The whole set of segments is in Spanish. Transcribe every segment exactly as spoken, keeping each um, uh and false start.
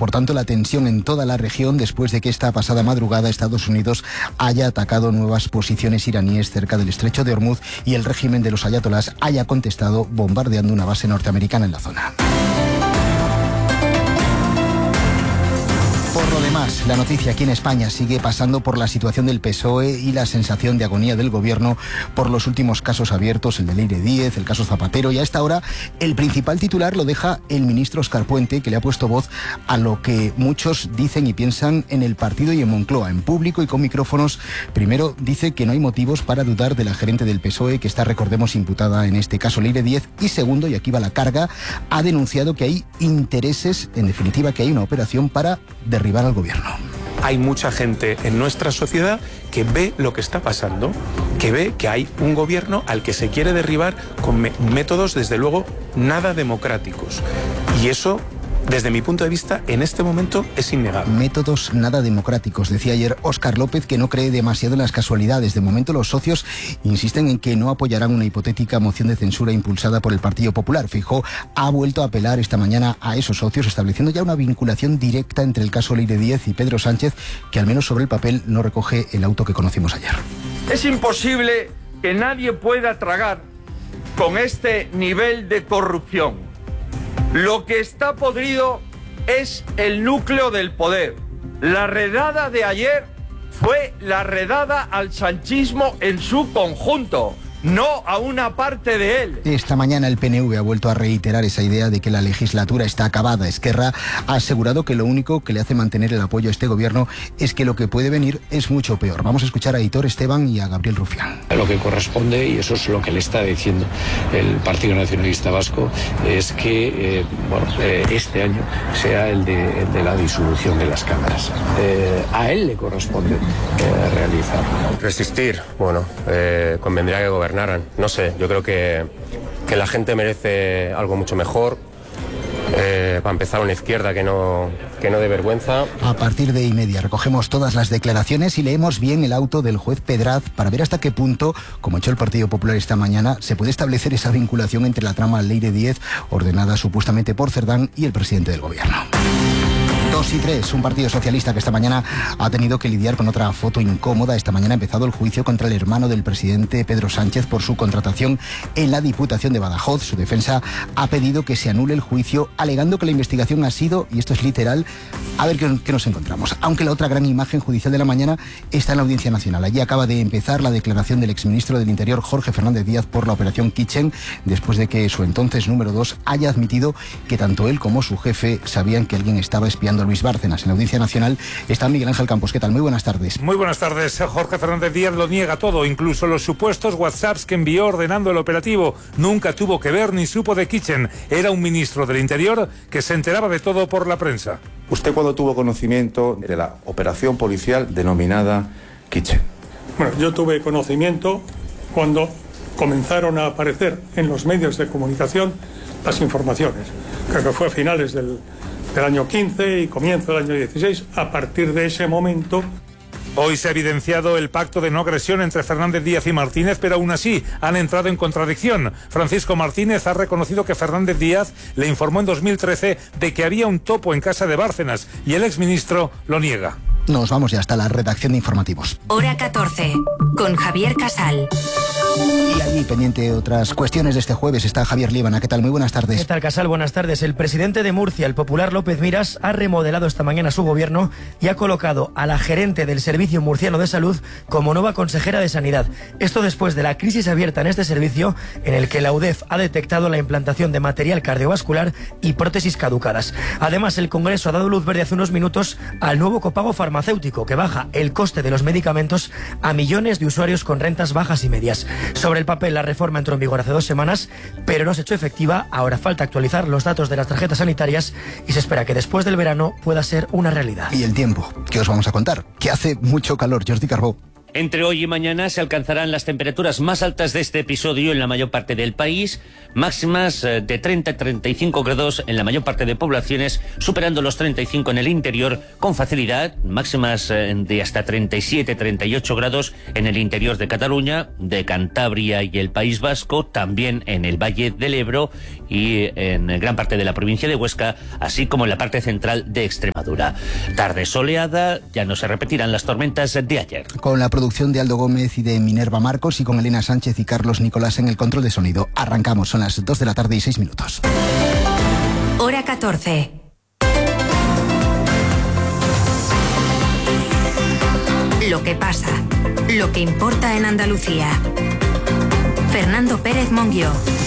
Por tanto, la tensión en toda la región después de que esta pasada madrugada Estados Unidos haya atacado nuevas posiciones iraníes cerca del estrecho de Hormuz y el régimen de los ayatolás haya contestado bombardeando una base norteamericana en la zona. Por lo demás, la noticia aquí en España sigue pasando por la situación del P S O E y la sensación de agonía del gobierno por los últimos casos abiertos, el de Leire Díez, el caso Zapatero, y a esta hora el principal titular lo deja el ministro Óscar Puente, que le ha puesto voz a lo que muchos dicen y piensan en el partido y en Moncloa, en público y con micrófonos. Primero, dice que no hay motivos para dudar de la gerente del P S O E, que está, recordemos, imputada en este caso Leire Díez, y segundo, y aquí va la carga, ha denunciado que hay intereses, en definitiva, que hay una operación para derribar al gobierno. Hay mucha gente en nuestra sociedad que ve lo que está pasando, que ve que hay un gobierno al que se quiere derribar con me- métodos, desde luego, nada democráticos. Y eso, desde mi punto de vista, en este momento es innegable. Métodos nada democráticos, decía ayer Óscar López, que no cree demasiado en las casualidades. De momento los socios insisten en que no apoyarán una hipotética moción de censura impulsada por el Partido Popular. Feijóo ha vuelto a apelar esta mañana a esos socios, estableciendo ya una vinculación directa entre el caso Leire Díez y Pedro Sánchez, que al menos sobre el papel no recoge el auto que conocimos ayer. Es imposible que nadie pueda tragar con este nivel de corrupción. Lo que está podrido es el núcleo del poder. La redada de ayer fue la redada al sanchismo en su conjunto, no a una parte de él. Esta mañana el P N V ha vuelto a reiterar esa idea de que la legislatura está acabada. Esquerra ha asegurado que lo único que le hace mantener el apoyo a este gobierno es que lo que puede venir es mucho peor. Vamos a escuchar a Aitor Esteban y a Gabriel Rufián. Lo que corresponde, y eso es lo que le está diciendo el Partido Nacionalista Vasco, es que eh, bueno, eh, este año sea el de, el de la disolución de las cámaras. Eh, a él le corresponde eh, realizarlo. Resistir, bueno, eh, convendría que gobernaran. No sé, yo creo que, que la gente merece algo mucho mejor. Eh, para empezar, una izquierda que no, que no dé vergüenza. A partir de y media recogemos todas las declaraciones y leemos bien el auto del juez Pedraz para ver hasta qué punto, como ha hecho el Partido Popular esta mañana, se puede establecer esa vinculación entre la trama Leire Díez, ordenada supuestamente por Cerdán, y el presidente del gobierno. Dos y tres, un partido socialista que esta mañana ha tenido que lidiar con otra foto incómoda. Esta mañana ha empezado el juicio contra el hermano del presidente Pedro Sánchez por su contratación en la Diputación de Badajoz. Su defensa ha pedido que se anule el juicio, alegando que la investigación ha sido, y esto es literal, a ver qué, qué nos encontramos. Aunque la otra gran imagen judicial de la mañana está en la Audiencia Nacional. Allí acaba de empezar la declaración del exministro del Interior, Jorge Fernández Díaz, por la operación Kitchen, después de que su entonces número dos haya admitido que tanto él como su jefe sabían que alguien estaba espiando a Luis Bárcenas. En la Audiencia Nacional está Miguel Ángel Campos. ¿Qué tal? Muy buenas tardes. Muy buenas tardes. Jorge Fernández Díaz lo niega todo, incluso los supuestos WhatsApps que envió ordenando el operativo. Nunca tuvo que ver ni supo de Kitchen. Era un ministro del Interior que se enteraba de todo por la prensa. ¿Usted cuándo tuvo conocimiento de la operación policial denominada Kitchen? Bueno, yo tuve conocimiento cuando comenzaron a aparecer en los medios de comunicación las informaciones. Creo que fue a finales del, del año quince y comienzo del año dieciséis. A partir de ese momento... Hoy se ha evidenciado el pacto de no agresión entre Fernández Díaz y Martínez, pero aún así han entrado en contradicción. Francisco Martínez ha reconocido que Fernández Díaz le informó en dos mil trece de que había un topo en casa de Bárcenas y el exministro lo niega. Nos vamos ya hasta la redacción de informativos. Hora catorce, con Javier Casal. Y allí, pendiente de otras cuestiones de este jueves, está Javier Líbana. ¿Qué tal? Muy buenas tardes. ¿Qué tal, Casal? Buenas tardes. El presidente de Murcia, el popular López Miras, ha remodelado esta mañana su gobierno y ha colocado a la gerente del Servicio Murciano de Salud como nueva consejera de Sanidad. Esto después de la crisis abierta en este servicio, en el que la U D E F ha detectado la implantación de material cardiovascular y prótesis caducadas. Además, el Congreso ha dado luz verde hace unos minutos al nuevo copago farmacéutico, que baja el coste de los medicamentos a millones de usuarios con rentas bajas y medias. Sobre el papel, la reforma entró en vigor hace dos semanas, pero no se ha hecho efectiva. Ahora falta actualizar los datos de las tarjetas sanitarias y se espera que después del verano pueda ser una realidad. Y el tiempo, ¿qué os vamos a contar? Que hace mucho calor. Jordi Carbó. Entre hoy y mañana se alcanzarán las temperaturas más altas de este episodio en la mayor parte del país, máximas de treinta a treinta y cinco grados en la mayor parte de poblaciones, superando los treinta y cinco en el interior con facilidad, máximas de hasta treinta y siete a treinta y ocho grados en el interior de Cataluña, de Cantabria y el País Vasco, también en el Valle del Ebro y en gran parte de la provincia de Huesca, así como en la parte central de Extremadura. Extremadura. Tarde soleada, ya no se repetirán las tormentas de ayer. Con la producción de Aldo Gómez y de Minerva Marcos y con Elena Sánchez y Carlos Nicolás en el control de sonido. Arrancamos, son las dos de la tarde y seis minutos. Hora catorce. Lo que pasa, lo que importa en Andalucía. Fernando Pérez Monguió.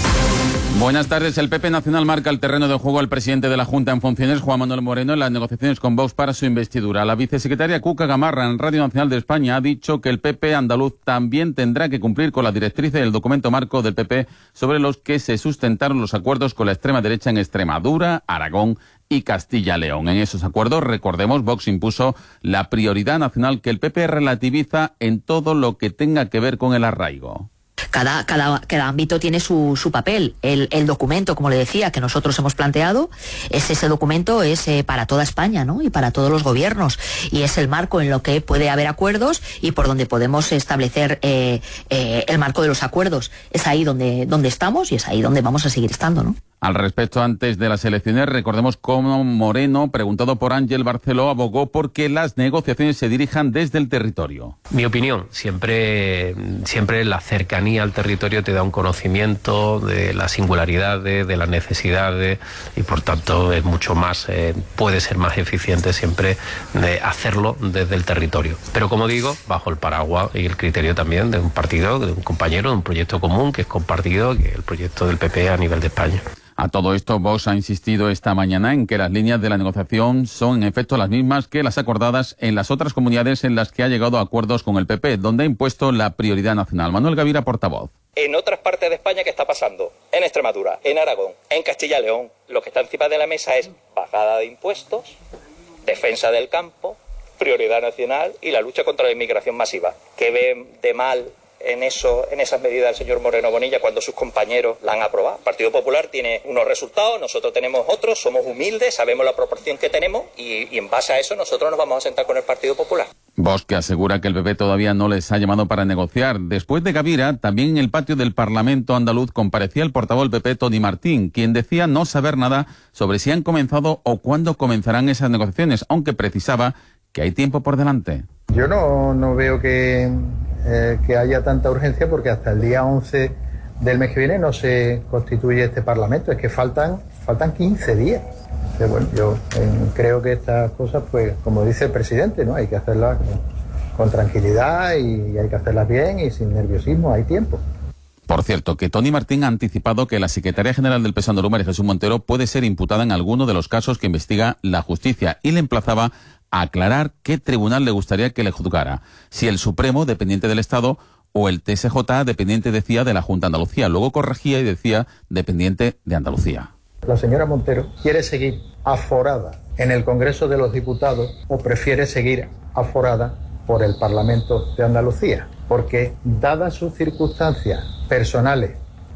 Buenas tardes. El P P Nacional marca el terreno de juego al presidente de la Junta en funciones, Juan Manuel Moreno, en las negociaciones con Vox para su investidura. La vicesecretaria Cuca Gamarra en Radio Nacional de España ha dicho que el P P andaluz también tendrá que cumplir con las directrices del documento marco del P P sobre los que se sustentaron los acuerdos con la extrema derecha en Extremadura, Aragón y Castilla-León. En esos acuerdos, recordemos, Vox impuso la prioridad nacional que el P P relativiza en todo lo que tenga que ver con el arraigo. Cada, cada, cada ámbito tiene su, su papel. El, el documento, como le decía, que nosotros hemos planteado, es ese documento es eh, para toda España, ¿no? Y para todos los gobiernos. Y es el marco en lo que puede haber acuerdos y por donde podemos establecer eh, eh, el marco de los acuerdos. Es ahí donde, donde estamos y es ahí donde vamos a seguir estando, ¿no? Al respecto, antes de las elecciones, recordemos cómo Moreno, preguntado por Ángel Barceló, abogó por que las negociaciones se dirijan desde el territorio. Mi opinión, siempre, siempre la cercanía al territorio te da un conocimiento de las singularidades, de las necesidades y por tanto es mucho más, eh, puede ser más eficiente siempre de hacerlo desde el territorio. Pero como digo, bajo el paraguas y el criterio también de un partido, de un compañero, de un proyecto común que es compartido, que es el proyecto del P P a nivel de España. A todo esto, Vox ha insistido esta mañana en que las líneas de la negociación son en efecto las mismas que las acordadas en las otras comunidades en las que ha llegado a acuerdos con el P P, donde ha impuesto la prioridad nacional. Manuel Gavira, portavoz. En otras partes de España, ¿qué está pasando? En Extremadura, en Aragón, en Castilla-León, lo que está encima de la mesa es bajada de impuestos, defensa del campo, prioridad nacional y la lucha contra la inmigración masiva. ¿Qué ve de mal en eso, en esas medidas el señor Moreno Bonilla cuando sus compañeros la han aprobado? El Partido Popular tiene unos resultados, nosotros tenemos otros, somos humildes, sabemos la proporción que tenemos y, y en base a eso nosotros nos vamos a sentar con el Partido Popular. Vox, que asegura que el P P todavía no les ha llamado para negociar. Después de Gavira, también en el patio del Parlamento andaluz comparecía el portavoz del P P, Tony Martín, quien decía no saber nada sobre si han comenzado o cuándo comenzarán esas negociaciones, aunque precisaba que hay tiempo por delante. Yo no, no veo que, eh, que haya tanta urgencia porque hasta el día once del mes que viene no se constituye este Parlamento, es que faltan, faltan quince días. Pero bueno, yo eh, creo que estas cosas, pues como dice el presidente, ¿no? Hay que hacerlas con, con tranquilidad y hay que hacerlas bien y sin nerviosismo, hay tiempo. Por cierto, que Tony Martín ha anticipado que la secretaria general del P S andaluz, María Jesús Montero, puede ser imputada en alguno de los casos que investiga la justicia y le emplazaba a aclarar qué tribunal le gustaría que le juzgara, si el Supremo, dependiente del Estado, o el T S J, dependiente, decía, de la Junta de Andalucía. Luego corregía y decía dependiente de Andalucía. La señora Montero quiere seguir aforada en el Congreso de los Diputados o prefiere seguir aforada por el Parlamento de Andalucía, porque dadas sus circunstancias personales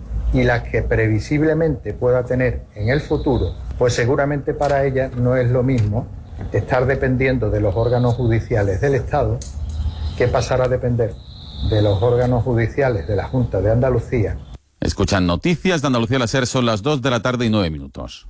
y las que previsiblemente pueda tener en el futuro, pues seguramente para ella no es lo mismo estar dependiendo de los órganos judiciales del Estado que pasar a depender de los órganos judiciales de la Junta de Andalucía. Escuchan Noticias de Andalucía al Ser, son las dos de la tarde y nueve minutos.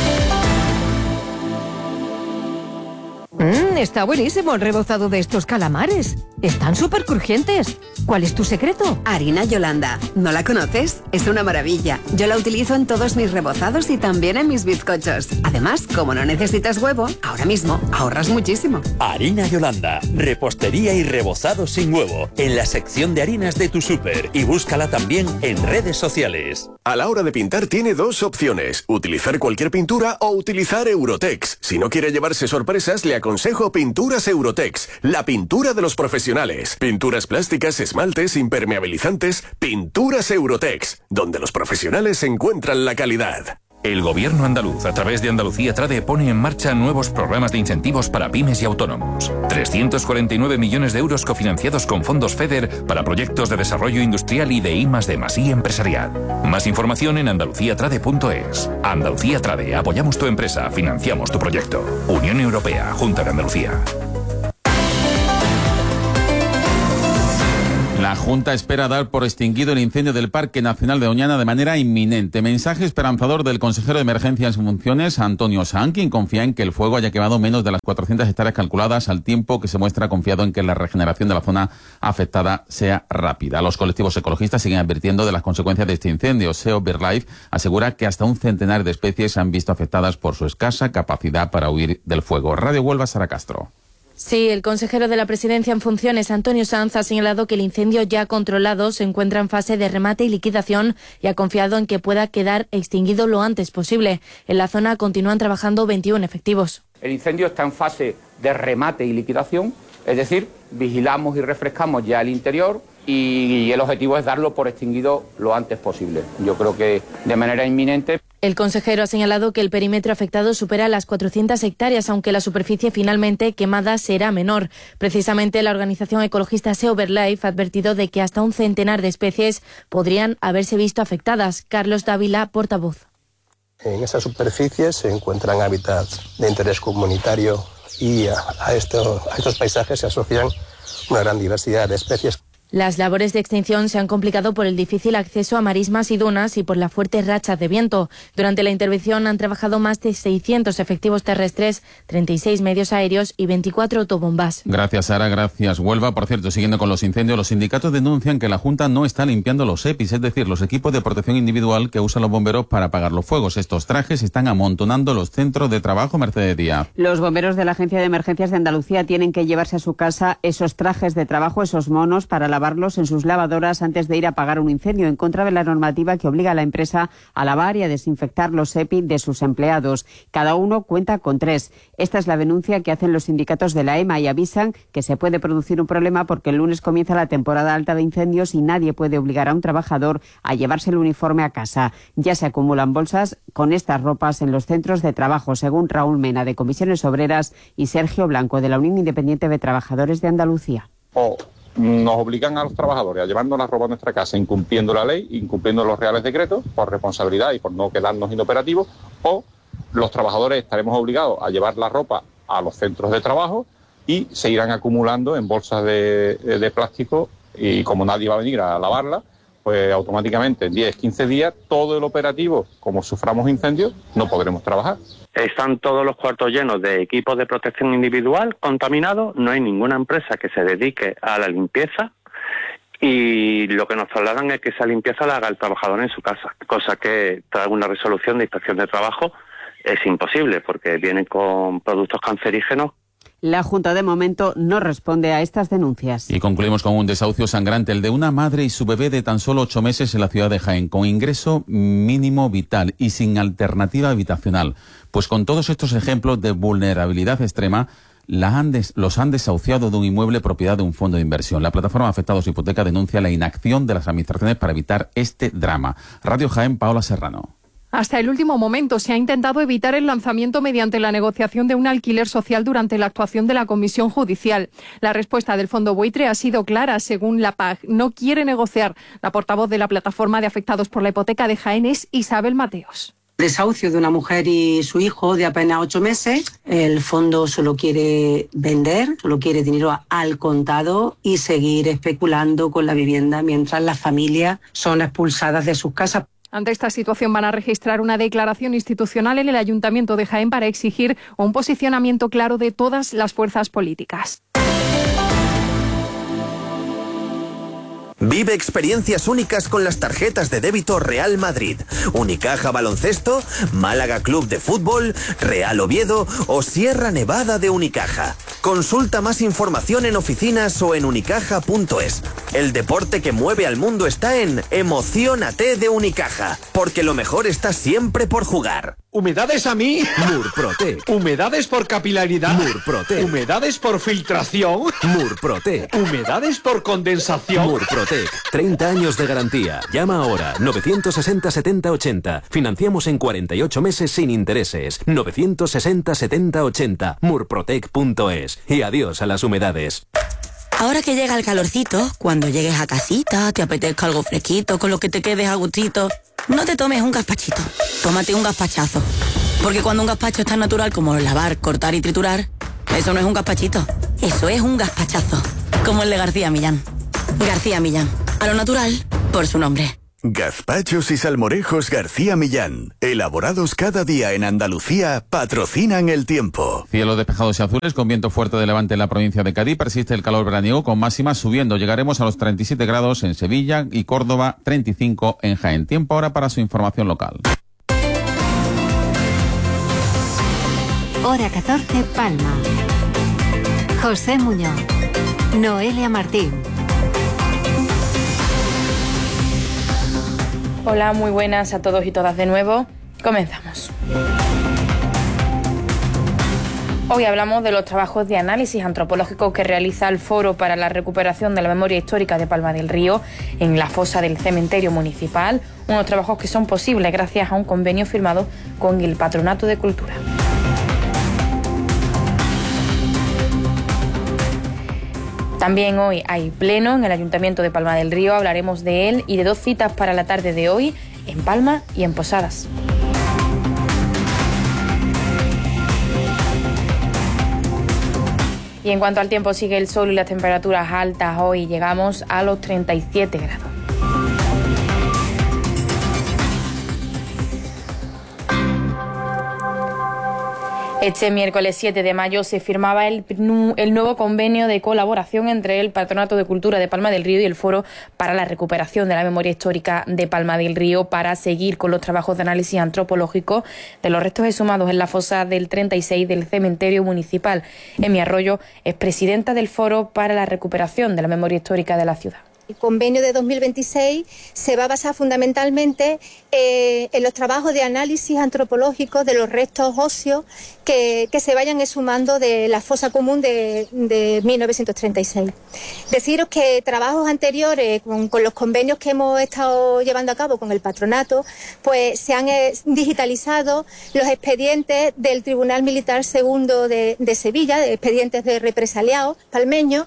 Mmm, está buenísimo el rebozado de estos calamares. Están súper crujientes. ¿Cuál es tu secreto? Harina Yolanda. ¿No la conoces? Es una maravilla. Yo la utilizo en todos mis rebozados y también en mis bizcochos. Además, como no necesitas huevo, ahora mismo ahorras muchísimo. Harina Yolanda. Repostería y rebozado sin huevo. En la sección de harinas de tu súper. Y búscala también en redes sociales. A la hora de pintar tiene dos opciones. Utilizar cualquier pintura o utilizar Eurotex. Si no quiere llevarse sorpresas, le aconsejo Pinturas Eurotex. La pintura de los profesionales. Pinturas plásticas, esmaltes, impermeabilizantes. Pinturas Eurotex. Donde los profesionales encuentran la calidad. El Gobierno andaluz, a través de Andalucía Trade, pone en marcha nuevos programas de incentivos para pymes y autónomos. trescientos cuarenta y nueve millones de euros cofinanciados con fondos FEDER para proyectos de desarrollo industrial y de I más D más I empresarial. Más información en andalucía trade punto es. Andalucía Trade, apoyamos tu empresa, financiamos tu proyecto. Unión Europea, Junta de Andalucía. La Junta espera dar por extinguido el incendio del Parque Nacional de Doñana de manera inminente. Mensaje esperanzador del consejero de Emergencias en funciones, Antonio Sanz, quien confía en que el fuego haya quemado menos de las cuatrocientas hectáreas calculadas, al tiempo que se muestra confiado en que la regeneración de la zona afectada sea rápida. Los colectivos ecologistas siguen advirtiendo de las consecuencias de este incendio. SEO BirdLife asegura que hasta un centenar de especies se han visto afectadas por su escasa capacidad para huir del fuego. Radio Huelva, Sara Castro. Sí, el consejero de la Presidencia en funciones, Antonio Sanz, ha señalado que el incendio ya controlado se encuentra en fase de remate y liquidación y ha confiado en que pueda quedar extinguido lo antes posible. En la zona continúan trabajando veintiún efectivos. El incendio está en fase de remate y liquidación, es decir, vigilamos y refrescamos ya el interior y el objetivo es darlo por extinguido lo antes posible. Yo creo que de manera inminente. El consejero ha señalado que el perímetro afectado supera las cuatrocientas hectáreas, aunque la superficie finalmente quemada será menor. Precisamente la organización ecologista SEO BirdLife ha advertido de que hasta un centenar de especies podrían haberse visto afectadas. Carlos Dávila, portavoz. En esa superficie se encuentran hábitats de interés comunitario y a, a, esto, a estos paisajes se asocian una gran diversidad de especies. Las labores de extinción se han complicado por el difícil acceso a marismas y dunas y por la fuerte racha de viento. Durante la intervención han trabajado más de seiscientos efectivos terrestres, treinta y seis medios aéreos y veinticuatro autobombas. Gracias, Sara. Gracias, Huelva. Por cierto, siguiendo con los incendios, los sindicatos denuncian que la Junta no está limpiando los E P I s, es decir, los equipos de protección individual que usan los bomberos para apagar los fuegos. Estos trajes están amontonando los centros de trabajo. Mercedes Díaz. Los bomberos de la Agencia de Emergencias de Andalucía tienen que llevarse a su casa esos trajes de trabajo, esos monos, para lavarlos en sus lavadoras antes de ir a apagar un incendio, en contra de la normativa que obliga a la empresa a lavar y a desinfectar los E P I de sus empleados. Cada uno cuenta con tres. Esta es la denuncia que hacen los sindicatos de la E M A y avisan que se puede producir un problema porque el lunes comienza la temporada alta de incendios y nadie puede obligar a un trabajador a llevarse el uniforme a casa. Ya se acumulan bolsas con estas ropas en los centros de trabajo, según Raúl Mena, de Comisiones Obreras, y Sergio Blanco, de la Unión Independiente de Trabajadores de Andalucía. Oh. Nos obligan a los trabajadores a llevarnos la ropa a nuestra casa incumpliendo la ley, incumpliendo los reales decretos por responsabilidad y por no quedarnos inoperativos, o los trabajadores estaremos obligados a llevar la ropa a los centros de trabajo y se irán acumulando en bolsas de, de plástico y como nadie va a venir a lavarla, pues automáticamente en diez, quince días todo el operativo, como suframos incendios, no podremos trabajar. Están todos los cuartos llenos de equipos de protección individual contaminados, no hay ninguna empresa que se dedique a la limpieza y lo que nos trasladan es que esa limpieza la haga el trabajador en su casa, cosa que tras una resolución de inspección de trabajo es imposible porque vienen con productos cancerígenos. La Junta de momento no responde a estas denuncias. Y concluimos con un desahucio sangrante, el de una madre y su bebé de tan solo ocho meses en la ciudad de Jaén, con ingreso mínimo vital y sin alternativa habitacional. Pues con todos estos ejemplos de vulnerabilidad extrema, la han des- los han desahuciado de un inmueble propiedad de un fondo de inversión. La plataforma Afectados Hipoteca denuncia la inacción de las administraciones para evitar este drama. Radio Jaén, Paola Serrano. Hasta el último momento se ha intentado evitar el lanzamiento mediante la negociación de un alquiler social durante la actuación de la Comisión Judicial. La respuesta del Fondo Buitre ha sido clara, según la P A G. No quiere negociar. La portavoz de la plataforma de afectados por la hipoteca de Jaén es Isabel Mateos. Desahucio de una mujer y su hijo de apenas ocho meses. El fondo solo quiere vender, solo quiere dinero al contado y seguir especulando con la vivienda mientras las familias son expulsadas de sus casas. Ante esta situación van a registrar una declaración institucional en el Ayuntamiento de Jaén para exigir un posicionamiento claro de todas las fuerzas políticas. Vive experiencias únicas con las tarjetas de débito Real Madrid, Unicaja Baloncesto, Málaga Club de Fútbol, Real Oviedo o Sierra Nevada de Unicaja. Consulta más información en oficinas o en unicaja punto es. El deporte que mueve al mundo está en Emociónate de Unicaja, porque lo mejor está siempre por jugar. ¿Humedades a mí? Murprotec. ¿Humedades por capilaridad? Murprotec. ¿Humedades por filtración? Murprotec. ¿Humedades por condensación? Murprotec. treinta años de garantía. Llama ahora. novecientos sesenta setenta ochenta. Financiamos en cuarenta y ocho meses sin intereses. novecientos sesenta setenta ochenta. murprotec punto es. Y adiós a las humedades. Ahora que llega el calorcito, cuando llegues a casita, te apetezca algo fresquito, con lo que te quedes a gustito, no te tomes un gazpachito, tómate un gazpachazo. Porque cuando un gazpacho es tan natural como lavar, cortar y triturar, eso no es un gazpachito, eso es un gazpachazo, como el de García Millán. García Millán. A lo natural, por su nombre. Gazpachos y salmorejos García Millán, elaborados cada día en Andalucía, patrocinan el tiempo. Cielos despejados y azules con viento fuerte de levante en la provincia de Cádiz. Persiste el calor veraniego con máximas subiendo. Llegaremos a los treinta y siete grados en Sevilla y Córdoba, treinta y cinco en Jaén. Tiempo ahora para su información local. Hora catorce, Palma. José Muñoz. Noelia Martín. Hola, muy buenas a todos y todas de nuevo. Comenzamos. Hoy hablamos de los trabajos de análisis antropológico que realiza el Foro para la Recuperación de la Memoria Histórica de Palma del Río en la fosa del cementerio municipal. Unos trabajos que son posibles gracias a un convenio firmado con el Patronato de Cultura. También hoy hay pleno en el Ayuntamiento de Palma del Río. Hablaremos de él y de dos citas para la tarde de hoy en Palma y en Posadas. Y en cuanto al tiempo, sigue el sol y las temperaturas altas. Hoy llegamos a los treinta y siete grados. Este miércoles siete de mayo se firmaba el, el nuevo convenio de colaboración entre el Patronato de Cultura de Palma del Río y el Foro para la Recuperación de la Memoria Histórica de Palma del Río para seguir con los trabajos de análisis antropológico de los restos exhumados en la fosa del treinta y seis del cementerio municipal. Emi Arroyo es presidenta del Foro para la Recuperación de la Memoria Histórica de la ciudad. El convenio de dos mil veintiséis se va a basar fundamentalmente eh, en los trabajos de análisis antropológicos de los restos óseos que, que se vayan exhumando de la fosa común de, de mil novecientos treinta y seis. Deciros que trabajos anteriores con, con los convenios que hemos estado llevando a cabo con el patronato, pues se han eh, digitalizado los expedientes del Tribunal Militar Segundo de, de Sevilla, de expedientes de represaliados palmeños.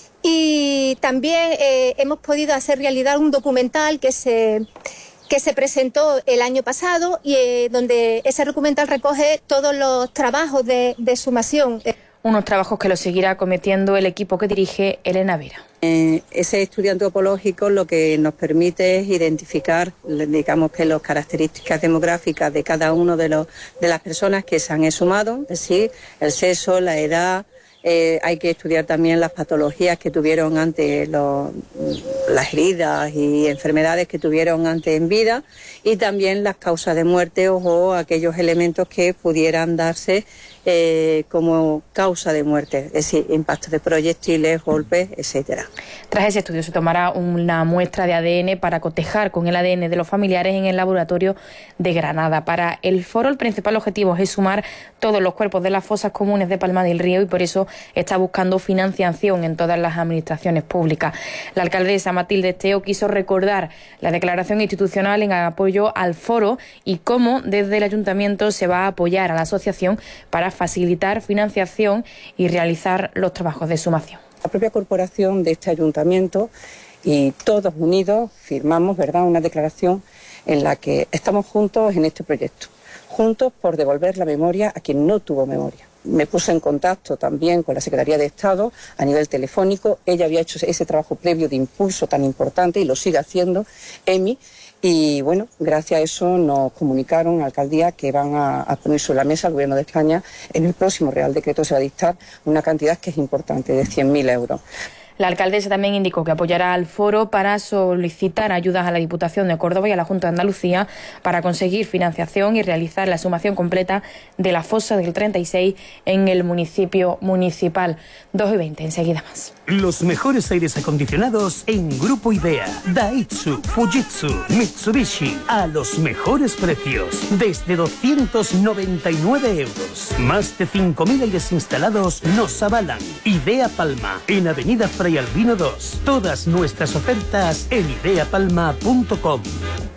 Y también eh, hemos podido hacer realidad un documental que se, que se presentó el año pasado y eh, donde ese documental recoge todos los trabajos de, de exhumación. Unos trabajos que los seguirá cometiendo el equipo que dirige Elena Vera. Eh, ese estudio antropológico lo que nos permite es identificar, digamos que las características demográficas de cada uno de, los, de las personas que se han exhumado, es decir, el sexo, la edad. Eh, hay que estudiar también las patologías que tuvieron antes, los, las heridas y enfermedades que tuvieron antes en vida y también las causas de muerte o, o aquellos elementos que pudieran darse eh, como causa de muerte, es decir, impactos de proyectiles, golpes, etcétera. Tras ese estudio se tomará una muestra de A D N para cotejar con el A D N de los familiares en el laboratorio de Granada. Para el foro el principal objetivo es sumar todos los cuerpos de las fosas comunes de Palma del Río y por eso está buscando financiación en todas las administraciones públicas. La alcaldesa Matilde Esteo quiso recordar la declaración institucional en apoyo al foro y cómo desde el ayuntamiento se va a apoyar a la asociación para facilitar financiación y realizar los trabajos de exhumación. La propia corporación de este ayuntamiento y todos unidos firmamos, ¿verdad?, una declaración en la que estamos juntos en este proyecto, juntos por devolver la memoria a quien no tuvo memoria. Me puse en contacto también con la Secretaría de Estado a nivel telefónico. Ella había hecho ese trabajo previo de impulso tan importante y lo sigue haciendo, Emi. Y bueno, gracias a eso nos comunicaron a la alcaldía que van a, a poner sobre la mesa al Gobierno de España. En el próximo Real Decreto se va a dictar una cantidad que es importante, de cien mil euros. La alcaldesa también indicó que apoyará al foro para solicitar ayudas a la Diputación de Córdoba y a la Junta de Andalucía para conseguir financiación y realizar la exhumación completa de la fosa del treinta y seis en el municipio municipal. dos y veinte, enseguida más. Los mejores aires acondicionados en Grupo Idea. Daihatsu, Fujitsu, Mitsubishi. A los mejores precios. Desde doscientos noventa y nueve euros. Más de cinco mil aires instalados nos avalan. Idea Palma, en Avenida Fray Albino dos. Todas nuestras ofertas en idea palma punto com.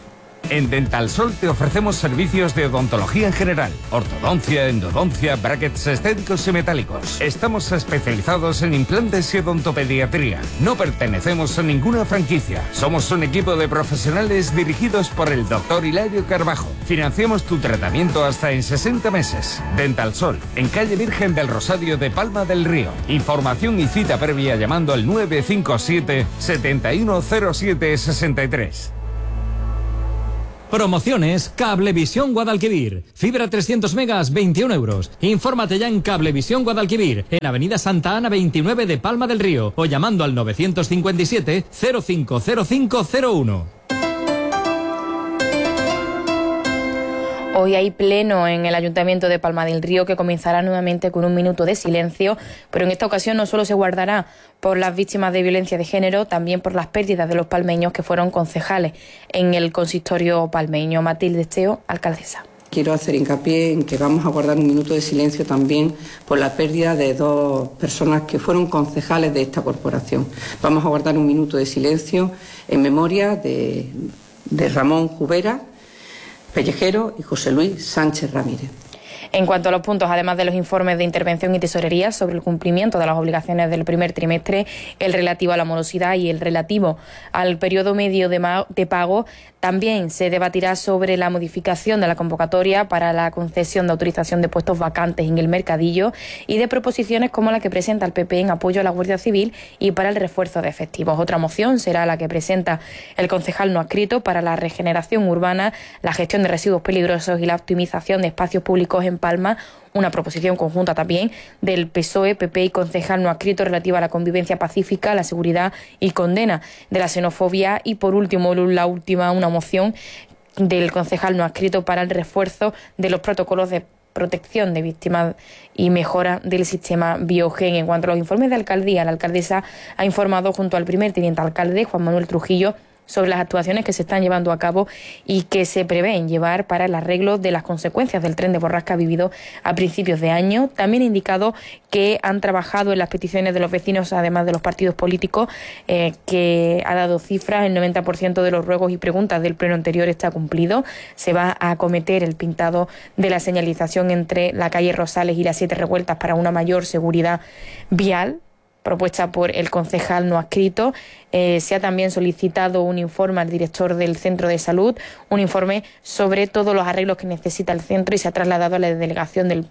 En Dental Sol te ofrecemos servicios de odontología en general, ortodoncia, endodoncia, brackets estéticos y metálicos. Estamos especializados en implantes y odontopediatría. No pertenecemos a ninguna franquicia. Somos un equipo de profesionales dirigidos por el doctor Hilario Carbajo. Financiamos tu tratamiento hasta en sesenta meses. Dental Sol, en calle Virgen del Rosario de Palma del Río. Información y cita previa llamando al nueve cinco siete, siete uno cero siete seis tres. Promociones Cablevisión Guadalquivir. Fibra trescientos megas, veintiún euros. Infórmate ya en Cablevisión Guadalquivir, en Avenida Santa Ana veintinueve de Palma del Río, o llamando al novecientos cincuenta y siete, cero cinco cero cinco cero uno. Hoy hay pleno en el Ayuntamiento de Palma del Río que comenzará nuevamente con un minuto de silencio, pero en esta ocasión no solo se guardará por las víctimas de violencia de género, también por las pérdidas de los palmeños que fueron concejales en el consistorio palmeño. Matilde Esteo, alcaldesa. Quiero hacer hincapié en que vamos a guardar un minuto de silencio también por la pérdida de dos personas que fueron concejales de esta corporación. Vamos a guardar un minuto de silencio en memoria de, de Ramón Jubera Pellejero y José Luis Sánchez Ramírez. En cuanto a los puntos, además de los informes de intervención y tesorería sobre el cumplimiento de las obligaciones del primer trimestre, el relativo a la morosidad y el relativo al periodo medio de, de pago, también se debatirá sobre la modificación de la convocatoria para la concesión de autorización de puestos vacantes en el mercadillo y de proposiciones como la que presenta el P P en apoyo a la Guardia Civil y para el refuerzo de efectivos. Otra moción será la que presenta el concejal no adscrito para la regeneración urbana, la gestión de residuos peligrosos y la optimización de espacios públicos en Palma. Una proposición conjunta también del P S O E, P P y concejal no adscrito relativa a la convivencia pacífica, la seguridad y condena de la xenofobia. Y por último, la última, una moción del concejal no adscrito para el refuerzo de los protocolos de protección de víctimas y mejora del sistema Biogen. En cuanto a los informes de alcaldía, la alcaldesa ha informado junto al primer teniente alcalde, Juan Manuel Trujillo, sobre las actuaciones que se están llevando a cabo y que se prevén llevar para el arreglo de las consecuencias del tren de borrasca vivido a principios de año. También ha indicado que han trabajado en las peticiones de los vecinos, además de los partidos políticos, eh, que ha dado cifras. El noventa por ciento de los ruegos y preguntas del pleno anterior está cumplido. Se va a acometer el pintado de la señalización entre la calle Rosales y las Siete Revueltas para una mayor seguridad vial, propuesta por el concejal no adscrito. Eh, se ha también solicitado un informe al director del centro de salud, un informe sobre todos los arreglos que necesita el centro, y se ha trasladado a la delegación del,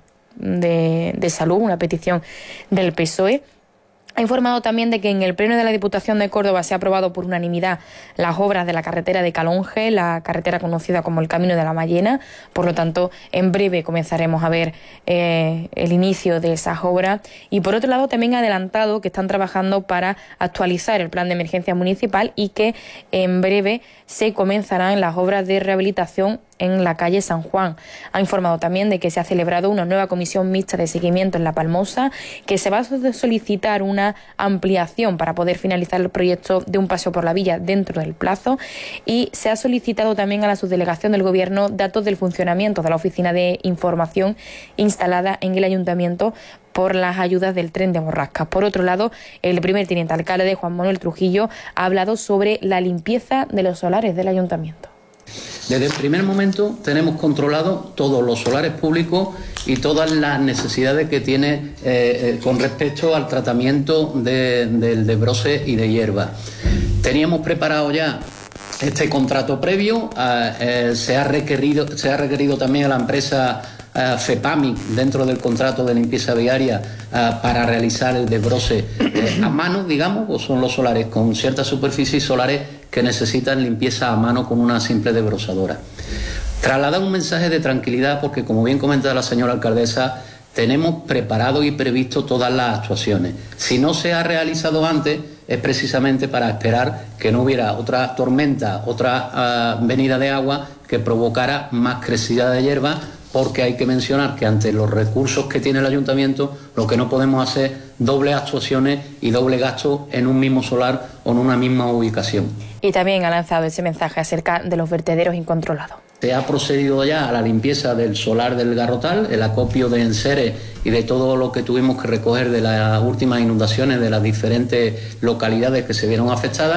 de, de salud, una petición del P S O E. Ha informado también de que en el Pleno de la Diputación de Córdoba se ha aprobado por unanimidad las obras de la carretera de Calonge, la carretera conocida como el Camino de la Mallena. Por lo tanto, en breve comenzaremos a ver eh, el inicio de esas obras. Y por otro lado, también ha adelantado que están trabajando para actualizar el plan de emergencia municipal y que en breve se comenzarán las obras de rehabilitación en la calle San Juan. Ha informado también de que se ha celebrado una nueva comisión mixta de seguimiento en La Palmosa, que se va a solicitar una ampliación para poder finalizar el proyecto de un paseo por la villa dentro del plazo, y se ha solicitado también a la subdelegación del Gobierno datos del funcionamiento de la oficina de información instalada en el Ayuntamiento por las ayudas del tren de borrascas. Por otro lado, el primer teniente alcalde, Juan Manuel Trujillo, ha hablado sobre la limpieza de los solares del Ayuntamiento. Desde el primer momento tenemos controlado todos los solares públicos y todas las necesidades que tiene eh, eh, con respecto al tratamiento de, del de broce y de hierba. Teníamos preparado ya este contrato previo, eh, eh, se, ha requerido, se ha requerido también a la empresa eh, FEPAMIC dentro del contrato de limpieza viaria eh, para realizar el desbroce eh, a mano, digamos, o son los solares con ciertas superficies solares que necesitan limpieza a mano con una simple desbrozadora. Trasladar un mensaje de tranquilidad porque, como bien comenta la señora alcaldesa, tenemos preparado y previsto todas las actuaciones. Si no se ha realizado antes, es precisamente para esperar que no hubiera otra tormenta, otra uh, venida de agua que provocara más crecida de hierba, porque hay que mencionar que ante los recursos que tiene el ayuntamiento, lo que no podemos hacer es dobles actuaciones y doble gasto en un mismo solar o en una misma ubicación. Y también ha lanzado ese mensaje acerca de los vertederos incontrolados. Se ha procedido ya a la limpieza del solar del Garrotal, el acopio de enseres y de todo lo que tuvimos que recoger de las últimas inundaciones de las diferentes localidades que se vieron afectadas.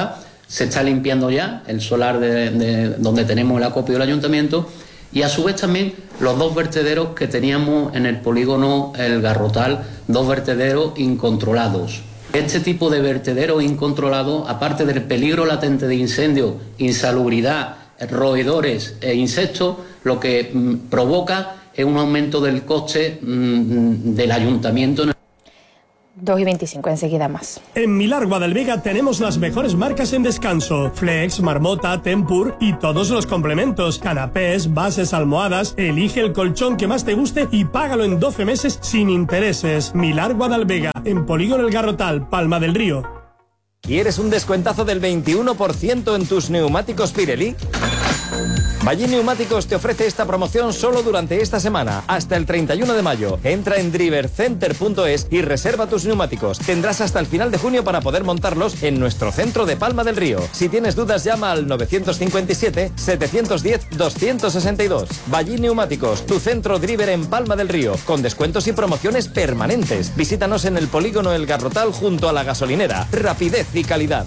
se está limpiando ya el solar de, de donde tenemos el acopio del ayuntamiento, y a su vez también los dos vertederos que teníamos en el polígono El Garrotal, dos vertederos incontrolados. Este tipo de vertederos incontrolados, aparte del peligro latente de incendio, insalubridad, roedores e insectos, lo que mm, provoca es un aumento del coste mm, del ayuntamiento. dos y veinticinco, enseguida más. En Milar Guadalvega tenemos las mejores marcas en descanso: Flex, Marmota, Tempur y todos los complementos, canapés, bases, almohadas. Elige el colchón que más te guste y págalo en doce meses sin intereses. Milar Guadalvega, en Polígono El Garrotal, Palma del Río. ¿Quieres un descuentazo del veintiuno por ciento en tus neumáticos Pirelli? Valle Neumáticos te ofrece esta promoción solo durante esta semana, hasta el treinta y uno de mayo. Entra en drivercenter punto es y reserva tus neumáticos. Tendrás hasta el final de junio para poder montarlos en nuestro centro de Palma del Río. Si tienes dudas, llama al nueve cinco siete, siete uno cero, dos seis dos. Valle Neumáticos, tu centro driver en Palma del Río, con descuentos y promociones permanentes. Visítanos en el polígono El Garrotal junto a la gasolinera. Rapidez y calidad.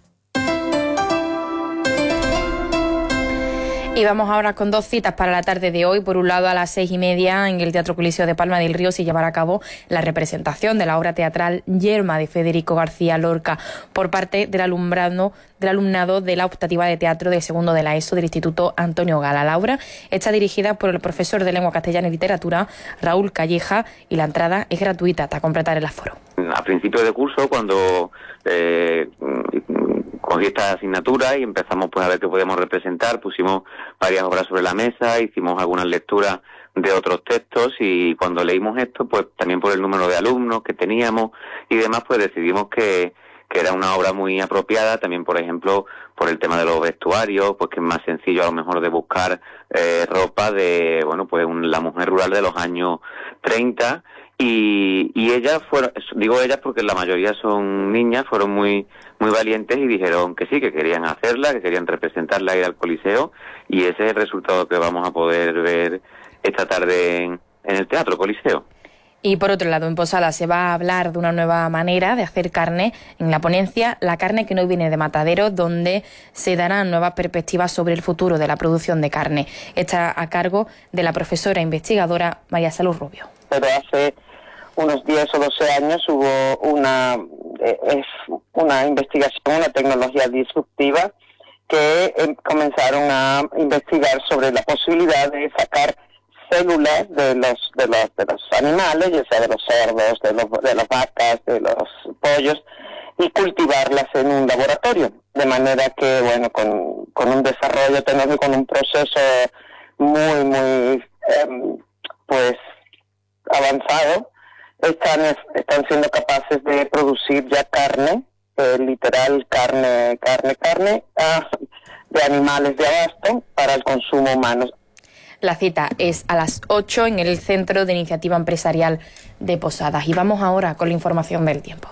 Y vamos ahora con dos citas para la tarde de hoy. Por un lado, a las seis y media en el Teatro Coliseo de Palma del Río se llevará a cabo la representación de la obra teatral Yerma de Federico García Lorca por parte del alumnado, del alumnado de la optativa de teatro del segundo de la ESO del Instituto Antonio Gala. La obra está dirigida por el profesor de Lengua Castellana y Literatura, Raúl Calleja, y la entrada es gratuita hasta completar el aforo. A principio de curso, cuando eh, cogí esta asignatura y empezamos pues a ver qué podíamos representar, pusimos varias obras sobre la mesa, hicimos algunas lecturas de otros textos, y cuando leímos esto, pues también por el número de alumnos que teníamos y demás, pues decidimos que, que era una obra muy apropiada, también por ejemplo por el tema de los vestuarios, pues que es más sencillo a lo mejor de buscar eh, ropa de, bueno, pues un, la mujer rural de los años treinta. Y, y ellas fueron, digo ellas porque la mayoría son niñas, fueron muy muy valientes y dijeron que sí, que querían hacerla, que querían representarla, ir al Coliseo, y ese es el resultado que vamos a poder ver esta tarde en, en el Teatro Coliseo. Y por otro lado, en Posada se va a hablar de una nueva manera de hacer carne en la ponencia La carne que no viene de matadero, donde se darán nuevas perspectivas sobre el futuro de la producción de carne. Está a cargo de la profesora investigadora María Salud Rubio. Pero hace unos diez o doce años hubo una, eh, es una investigación, una tecnología disruptiva que eh, comenzaron a investigar sobre la posibilidad de sacar células de los de los de los animales, ya sea de los cerdos, de los de las vacas, de los pollos, y cultivarlas en un laboratorio, de manera que bueno, con, con un desarrollo tecnológico, con un proceso muy muy eh, pues avanzado, están están siendo capaces de producir ya carne, eh, literal carne carne carne ah, de animales de abasto para el consumo humano. La cita es a las ocho en el Centro de Iniciativa Empresarial de Posadas. Y vamos ahora con la información del tiempo.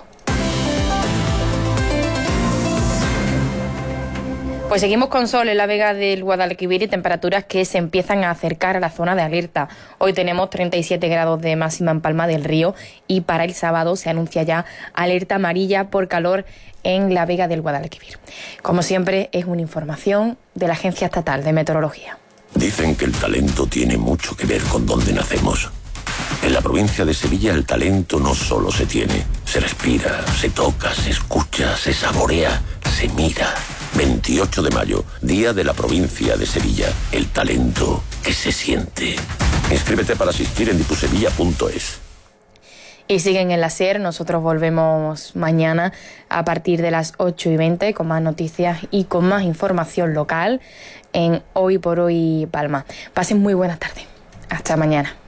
Pues seguimos con sol en la Vega del Guadalquivir y temperaturas que se empiezan a acercar a la zona de alerta. Hoy tenemos treinta y siete grados de máxima en Palma del Río y para el sábado se anuncia ya alerta amarilla por calor en la Vega del Guadalquivir. Como siempre, es una información de la Agencia Estatal de Meteorología. Dicen que el talento tiene mucho que ver con dónde nacemos. En la provincia de Sevilla el talento no solo se tiene, se respira, se toca, se escucha, se saborea, se mira. veintiocho de mayo, Día de la Provincia de Sevilla. El talento que se siente. Inscríbete para asistir en dipusevilla punto es. Y siguen en la SER, nosotros volvemos mañana a partir de las ocho y veinte con más noticias y con más información local en Hoy por Hoy Palma. Pasen muy buenas tardes. Hasta mañana.